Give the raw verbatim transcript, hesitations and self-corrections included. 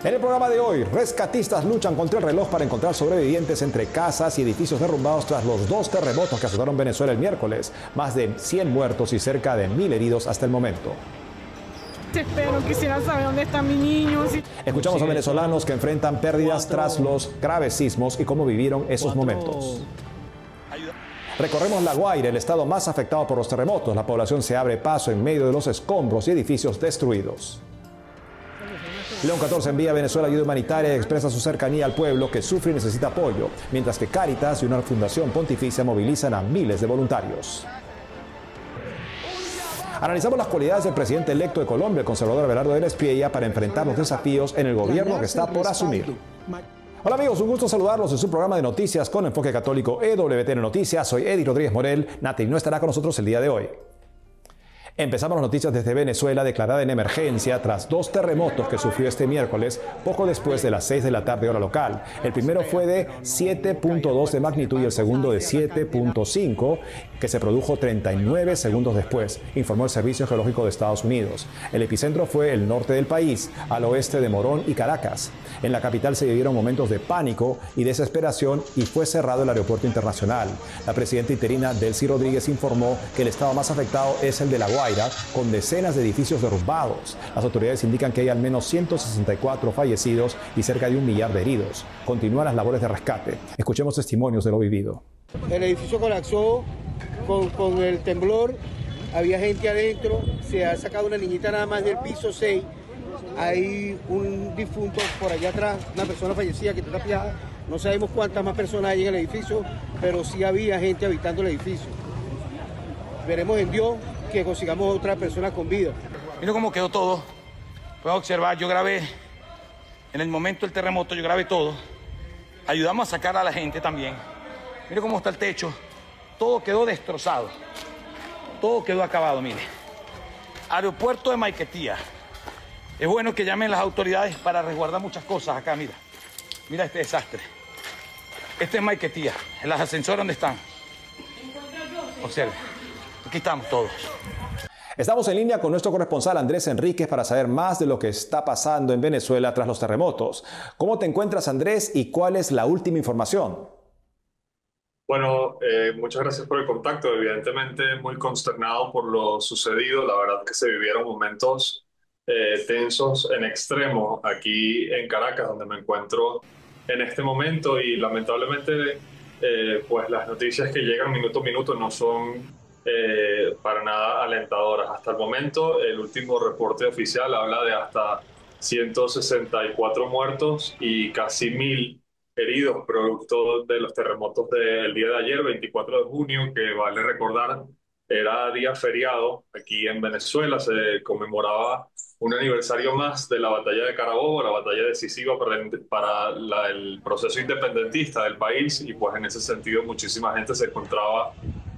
En el programa de hoy, rescatistas luchan contra el reloj para encontrar sobrevivientes entre casas y edificios derrumbados tras los dos terremotos que azotaron Venezuela el miércoles. Más de cien muertos y cerca de mil heridos hasta el momento. Espero, quisiera saber dónde están mis niños. Escuchamos a venezolanos que enfrentan pérdidas tras los graves sismos y cómo vivieron esos momentos. Recorremos La Guaira, el estado más afectado por los terremotos. La población se abre paso en medio de los escombros y edificios destruidos. León catorce envía a Venezuela ayuda humanitaria y expresa su cercanía al pueblo que sufre y necesita apoyo, mientras que Cáritas y una fundación pontificia movilizan a miles de voluntarios. Analizamos las cualidades del presidente electo de Colombia, el conservador Abelardo de la Espriella, para enfrentar los desafíos en el gobierno que está por asumir. Hola amigos, un gusto saludarlos en su programa de noticias con enfoque católico E W T N Noticias. Soy Eddie Rodríguez Morel. Nati no estará con nosotros el día de hoy. Empezamos las noticias desde Venezuela, declarada en emergencia tras dos terremotos que sufrió este miércoles, poco después de las seis de la tarde hora local. El primero fue de siete punto dos de magnitud y el segundo de siete punto cinco, que se produjo treinta y nueve segundos después, informó el Servicio Geológico de Estados Unidos. El epicentro fue el norte del país, al oeste de Morón y Caracas. En la capital se vivieron momentos de pánico y desesperación y fue cerrado el aeropuerto internacional. La presidenta interina Delcy Rodríguez informó que el estado más afectado es el de La Guaira, con decenas de edificios derrumbados. Las autoridades indican que hay al menos ciento sesenta y cuatro fallecidos y cerca de un millar de heridos. Continúan las labores de rescate. Escuchemos testimonios de lo vivido. El edificio colapsó con, con el temblor, había gente adentro, se ha sacado una niñita nada más del piso seis, hay un difunto por allá atrás, una persona fallecida que está tapiada, no sabemos cuántas más personas hay en el edificio, pero sí había gente habitando el edificio. Veremos en Dios que consigamos otra persona con vida. Mira cómo quedó todo. Pueden observar, yo grabé, en el momento del terremoto, yo grabé todo. Ayudamos a sacar a la gente también. Mira cómo está el techo. Todo quedó destrozado. Todo quedó acabado, mire. Aeropuerto de Maiquetía. Es bueno que llamen las autoridades para resguardar muchas cosas acá, mira. Mira este desastre. Este es Maiquetía. En las ascensores, ¿dónde están? Observe. Aquí estamos todos. Estamos en línea con nuestro corresponsal Andrés Enríquez para saber más de lo que está pasando en Venezuela tras los terremotos. ¿Cómo te encuentras, Andrés, y cuál es la última información? Bueno, eh, muchas gracias por el contacto. Evidentemente muy consternado por lo sucedido. La verdad que se vivieron momentos eh, tensos en extremo aquí en Caracas, donde me encuentro en este momento, y lamentablemente eh, pues las noticias que llegan minuto a minuto no son Eh, para nada alentadoras. Hasta el momento, el último reporte oficial habla de hasta ciento sesenta y cuatro muertos y casi mil heridos, producto de los terremotos del día de ayer, veinticuatro de junio, que vale recordar, era día feriado aquí en Venezuela. Se conmemoraba un aniversario más de la batalla de Carabobo, la batalla decisiva para, para la, el proceso independentista del país, y pues en ese sentido muchísima gente se encontraba